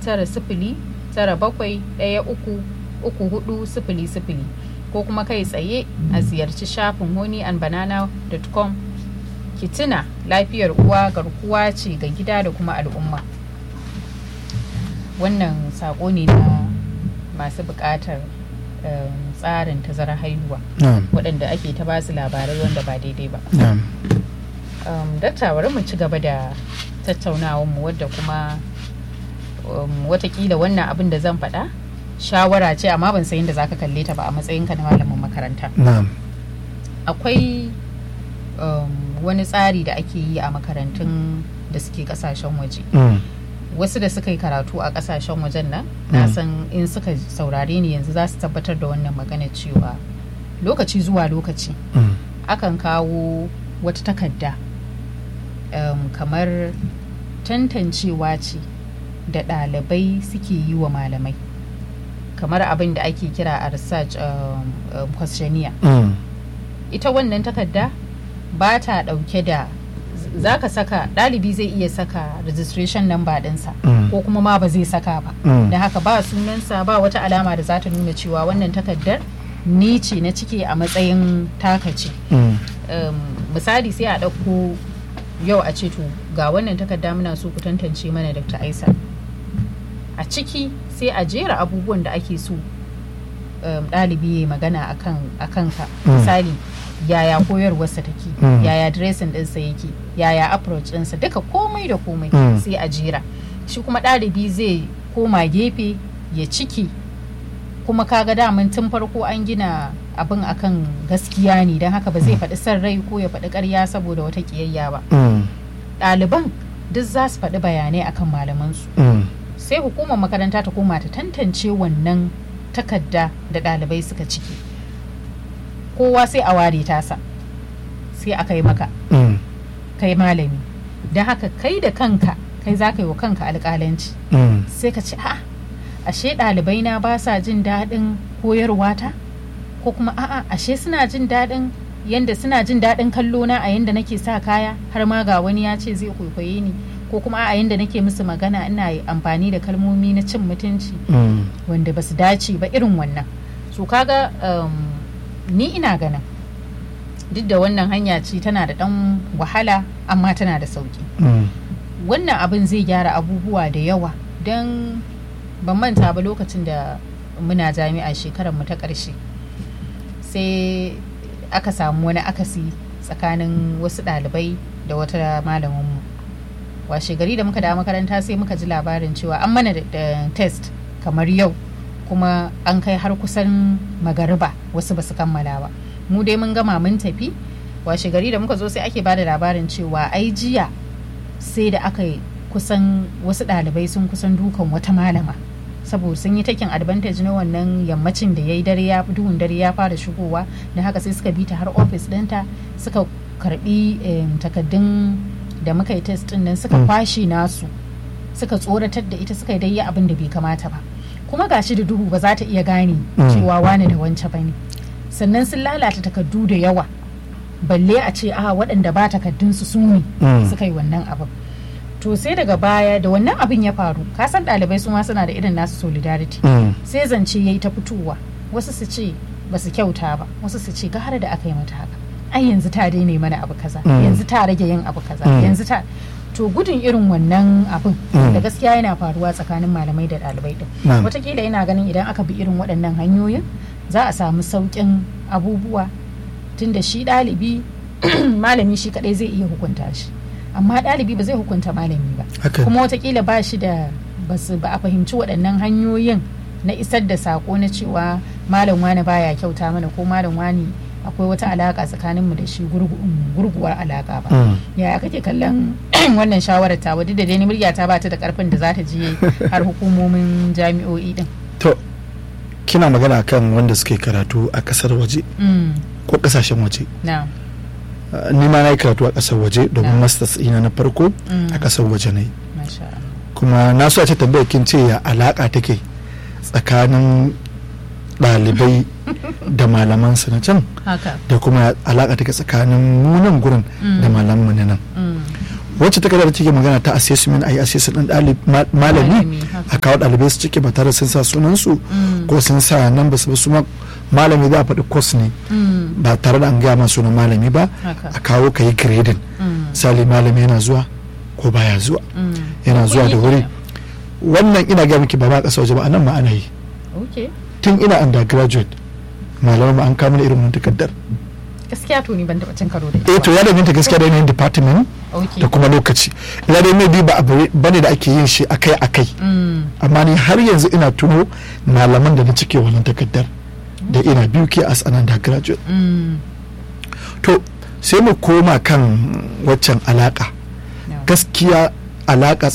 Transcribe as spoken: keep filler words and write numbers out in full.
tara sifili tara bakwai ɗaya uku uku hudu sifili sifili ko kuma kai tsaye a ziyarci shafin honey and banana dot com. Ki tuna lafiyar uwa garkuwa ce ga gida da kuma al'umma. Wannan sako ne na masu buƙatar um, tsarin tazarar haihuwa waɗanda ake ta ba su labarai wanda ba daidai ba. um, dakta bari mu ci gaba da tattaunawar mu wadda kuma um, watakila wannan abin da zan faɗa shawara ce amma ban san yadda zaka kalle ta ba a matsayinka na malamin makaranta. Akwai um, wani tsari da ake yi a makarantun da suke kasashen waje. Mm. Wasu da suka yi karatu a kasashen wajen nan mm. na san in suka saurare ni yanzu za su tabbatar da wannan magana cewa lokaci zuwa lokaci mm. akan kawo wata takarda um, kamar tantancewa ce da ɗalibai suke yi wa malamai kamar abin da ake kira a research um, um, questionnaire. Mm. Ita wannan takarda ba ta ɗauke da za ka saka ɗalibi zai iya saka registration number ɗinsa mm. ko kuma ma ba zai saka ba mm. da haka ba sunansa ba wata alama da za ta nuna cewa wannan takardar ni ce na cike a matsayin takace. Mm. um, misali sai a ɗauko yau a ce to ga wannan takarda muna so ku tantance mana Dr. Aisa, a ciki sai a jera abubuwan da ake so um, ɗalibi ya magana a kanka. Mm. Misali yaya koyarwarsa take, mm. yaya dressing ɗinsa yake, yaya approach ɗinsa, duka komai da komai mm. sai a jera. Shi kuma ɗalibi zai koma gefe ya ciki, kuma kaga daman tun farko an gina abin akan gaskiya ne don haka ba zai faɗi son rai ko ya faɗi ƙarya saboda wata ƙiyayya ba. Ɗaliban duk za su faɗi bayanai akan malamansu. Sai hukumar makaranta ta koma ta tantance wannan takarda da ɗalibai suka ciki. Kowa sai a ware tasa sai a kai maka mm. kai malami don haka kai da kanka kai za ka yi wa kanka alƙalanci. Mm. Sai ka ce a'a ashe ɗalibai na ba sa jin daɗin koyarwa ta, ko kuma a'a ashe suna jin daɗin yanda suna jin daɗin kallo na a yanda nake sa kaya har ma ga wani ya ce zai kwaikwaye ni, ko kuma a yanda nake musu magana ina amfani da kalmomi na cin mutunci mm. wanda ba su dace ba irin wannan. So kaga um, ni ina ganin duk da wannan hanya ce tana da ɗan wahala amma tana da sauki. Mm. Wannan abin zai gyara abubuwa da yawa don ban manta ba lokacin da muna jami'a shekarar mu ta ƙarshe sai aka samu wani akasi tsakanin wasu ɗalibai da wata malaminmu. Washe gari da muka da makaranta sai muka ji labarin cewa an mana da test kamar yau kuma an kai har kusan magariba wasu ba su kammala ba. Mu dai mun gama mun tafi. Washe gari da muka zo sai ake bada labarin cewa ai jiya sai da aka yi kusan wasu ɗalibai sun kusan dukan wata malama saboda sun yi taking advantage na wannan yammacin da ya yi dare ya duhun dare ya fara shigowa, da haka sai suka bi ta har office ɗinta suka karbi takaddun da muka yi test ɗin nan suka kwashe nasu suka tsoratar da ita suka yi dai abin da bai kamata ba, kuma gashi da duhu ba za ta iya gane cewa wani da wance ba ne. Sannan sun lalata takaddu da yawa balle a ce a waɗanda ba takaddunsu su ne suka yi wannan abin. To sai daga baya da wannan abin ya faru, kasan ɗalibai su ma suna da irin nasu solidarity. Mm. Sai zance ya yi ta fitowa, wasu su ce ba su kyauta ba, wasu su ce gara da aka yi mata haka, ai yanzu ta daina mana abu kaza, mm. yanzu ta rage yin abu kaza, mm. yanzu ta to gudun irin wannan abin mm. da gaskiya yana faruwa tsakanin malamai da ɗalibai din. Mm. Wataƙila yana ganin idan aka bi irin waɗannan hanyoyin za a samu sauƙin abubuwa, tunda shi ɗalibi malami shi kaɗai zai iya hukunta shi, amma ɗalibi ba zai hukunta malami ba. Okay. Kuma watakila ba shi da ba a fahimci waɗannan hanyoyin na isar da sako na cewa malam wani baya kyauta mana ko malam wani akwai wata alaka tsakaninmu da shi gurguwar alaka ba. Mm. Yaya kake kallon wannan shawarar ta wadda da dai murya ta ba ta da karfin da za ta je har hukumomin jami'o'i din? To kina magana kan wanda suke karatu a kasar waje mm. ko kasashen waje? Na. Uh, ni ma na yi karatu a kasar waje domin masters ina na farko mm. a kasar waje ne. Kuma na so a ce tambayar kin ce ya alaka take tsakanin ɗalibai da malaman su na can da kuma alaka take tsakanin munan gurin mm. da malaman na nan. Mm. wacce takardar da take magana ta assessment ayi assessment ɗin malami a kawo ɗalibai su cike ba tare sun sa sunansu ko sun sa nan ba su ma malami za a faɗi course ne ba tare da an gaya ma sunan malami ba a kawo ka yi grading misali malami yana zuwa ko baya zuwa yana zuwa da wuri wannan ina gaya miki ba ma ƙasa waje ba anan ma ana yi tun ina undergraduate malamai ma an kama irin wannan takardar gaskiya to ni ban taɓa cin karo da eh to ya danganta gaskiya da yanayin department da kuma lokaci ina dai mai bi ba abu bane da ake yin shi akai akai amma ni har yanzu ina tuno malaman da na cike wannan takardar da ina biyu ke as an undergraduate to sai mu koma kan waccan alaka gaskiya alaka